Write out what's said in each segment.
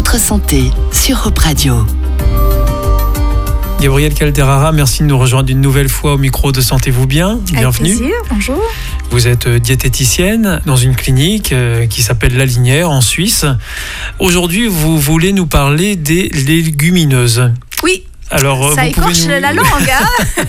votre santé sur Europe Radio. Gabrielle Calderara, merci de nous rejoindre une nouvelle fois au micro de Sentez-vous bien. Bienvenue. Avec plaisir, bonjour. Vous êtes diététicienne dans une clinique qui s'appelle La Linière en Suisse. Aujourd'hui, vous voulez nous parler des légumineuses. Oui. Alors, ça écorche la langue, hein.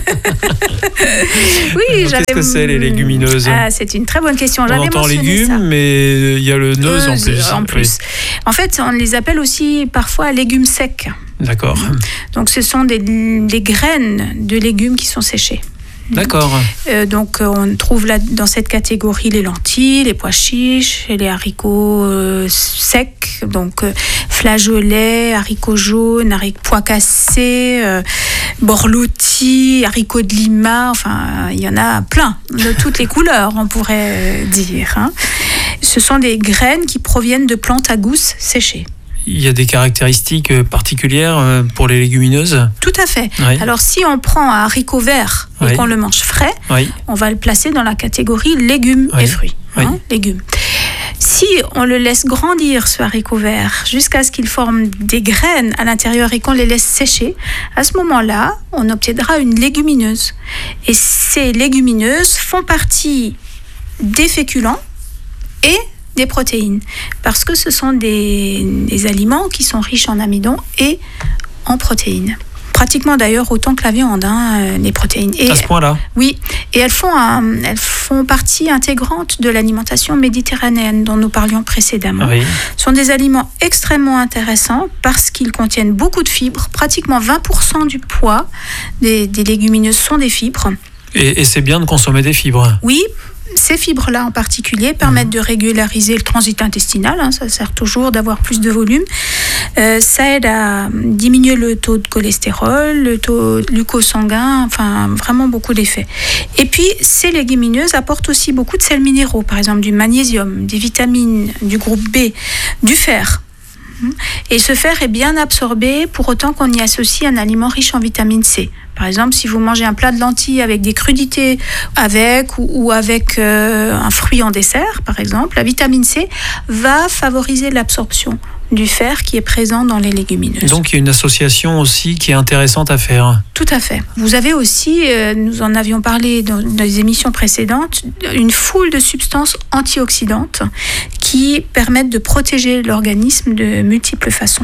Oui, qu'est-ce que c'est les légumineuses ? C'est une très bonne question. On entend légumes, mais il y a le neuse en plus. Oui. En fait, on les appelle aussi parfois légumes secs. D'accord. Donc, ce sont des graines de légumes qui sont séchées. D'accord. Donc, on trouve là, dans cette catégorie les lentilles, les pois chiches, les haricots secs, donc flageolets, haricots jaunes, pois cassés, borlotti, haricots de Lima, enfin, il y en a plein, de toutes les couleurs, on pourrait dire. Hein. Ce sont des graines qui proviennent de plantes à gousses séchées. Il y a des caractéristiques particulières pour les légumineuses ? Tout à fait. Oui. Alors, si on prend un haricot vert et qu'on le mange frais, on va le placer dans la catégorie légumes et fruits. Hein, légumes. Si on le laisse grandir, ce haricot vert, jusqu'à ce qu'il forme des graines à l'intérieur et qu'on les laisse sécher, à ce moment-là, on obtiendra une légumineuse. Et ces légumineuses font partie des féculents et des protéines, parce que ce sont des aliments qui sont riches en amidon et en protéines. Pratiquement d'ailleurs autant que la viande, les protéines. Et, à ce point-là ? Oui, et elles font partie intégrante de l'alimentation méditerranéenne dont nous parlions précédemment. Oui. Ce sont des aliments extrêmement intéressants parce qu'ils contiennent beaucoup de fibres. Pratiquement 20% du poids des légumineuses sont des fibres. Et c'est bien de consommer des fibres ? Oui. Ces fibres-là en particulier permettent de régulariser le transit intestinal, ça sert toujours d'avoir plus de volume. Ça aide à diminuer le taux de cholestérol, le taux glucosanguin, enfin vraiment beaucoup d'effets. Et puis ces légumineuses apportent aussi beaucoup de sels minéraux, par exemple du magnésium, des vitamines du groupe B, du fer. Et ce fer est bien absorbé pour autant qu'on y associe un aliment riche en vitamine C. Par exemple, si vous mangez un plat de lentilles avec des crudités ou avec un fruit en dessert, par exemple, la vitamine C va favoriser l'absorption du fer qui est présent dans les légumineuses. Donc il y a une association aussi qui est intéressante à faire. Tout à fait. Vous avez aussi, nous en avions parlé dans les émissions précédentes, une foule de substances antioxydantes qui permettent de protéger l'organisme de multiples façons.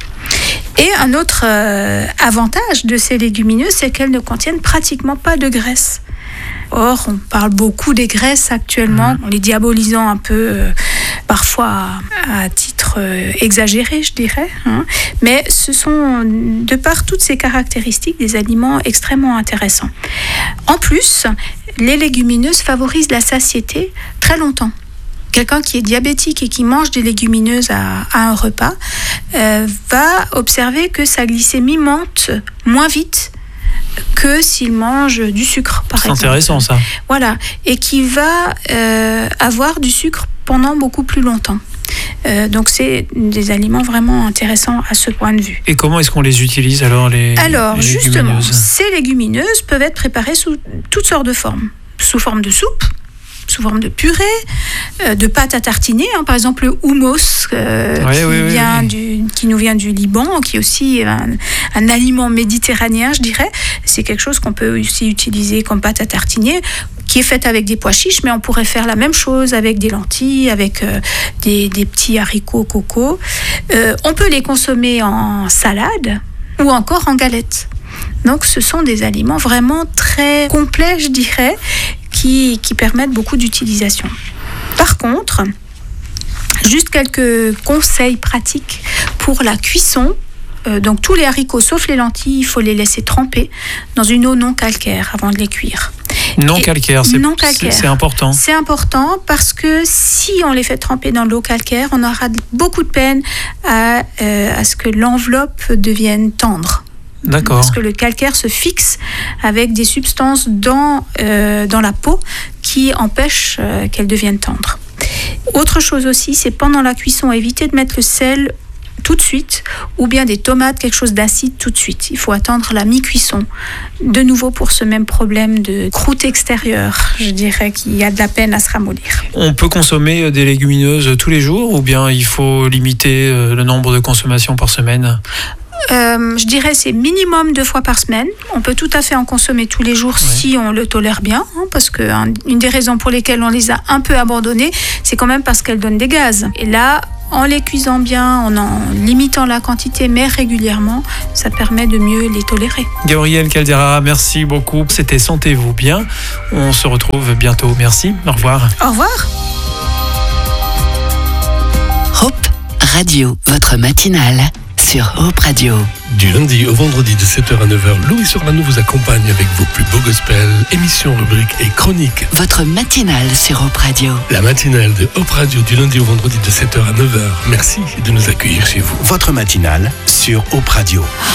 Et un autre avantage de ces légumineuses, c'est qu'elles ne contiennent pratiquement pas de graisse. Or, on parle beaucoup des graisses actuellement, en les diabolisant un peu, parfois à titre exagéré, je dirais. Mais ce sont, de par toutes ces caractéristiques, des aliments extrêmement intéressants. En plus, les légumineuses favorisent la satiété très longtemps. Quelqu'un qui est diabétique et qui mange des légumineuses à un repas va observer que sa glycémie monte moins vite que s'il mange du sucre, par exemple. C'est intéressant, ça. Voilà, et qui va avoir du sucre pendant beaucoup plus longtemps. Donc, c'est des aliments vraiment intéressants à ce point de vue. Et comment est-ce qu'on les utilise alors, les justement, ces légumineuses peuvent être préparées sous toutes sortes de formes. Sous forme de soupe, sous forme de purée, de pâte à tartiner, par exemple le houmous qui nous vient du Liban, qui est aussi un aliment méditerranéen, je dirais. C'est quelque chose qu'on peut aussi utiliser comme pâte à tartiner, qui est faite avec des pois chiches, mais on pourrait faire la même chose avec des lentilles, avec des petits haricots coco. On peut les consommer en salade ou encore en galette. Donc ce sont des aliments vraiment très complets, je dirais, qui permettent beaucoup d'utilisation. Par contre, juste quelques conseils pratiques pour la cuisson. Donc tous les haricots, sauf les lentilles, il faut les laisser tremper dans une eau non calcaire avant de les cuire. Non calcaire, c'est important. C'est important parce que si on les fait tremper dans l'eau calcaire, on aura beaucoup de peine à ce que l'enveloppe devienne tendre. D'accord. Parce que le calcaire se fixe avec des substances dans la peau qui empêchent qu'elle devienne tendre. Autre chose aussi, c'est pendant la cuisson, éviter de mettre le sel tout de suite, ou bien des tomates, quelque chose d'acide tout de suite. Il faut attendre la mi-cuisson. De nouveau pour ce même problème de croûte extérieure, je dirais qu'il y a de la peine à se ramollir. On peut consommer des légumineuses tous les jours ou bien il faut limiter le nombre de consommations par semaine ? Je dirais c'est minimum 2 fois par semaine. On peut tout à fait en consommer tous les jours si on le tolère bien, parce que une des raisons pour lesquelles on les a un peu abandonnées, c'est quand même parce qu'elles donnent des gaz. Et là, en les cuisant bien, en limitant la quantité, mais régulièrement, ça permet de mieux les tolérer. Gabrielle Calderara, merci beaucoup. C'était Sentez-vous bien. On se retrouve bientôt. Merci. Au revoir. Au revoir. Hope Radio, votre matinale sur Hope Radio. Du lundi au vendredi de 7h à 9h, Louis Sorano vous accompagne avec vos plus beaux gospels, émissions, rubriques et chroniques. Votre matinale sur Hope Radio. La matinale de Hope Radio du lundi au vendredi de 7h à 9h. Merci de nous accueillir chez vous. Votre matinale sur Hope Radio.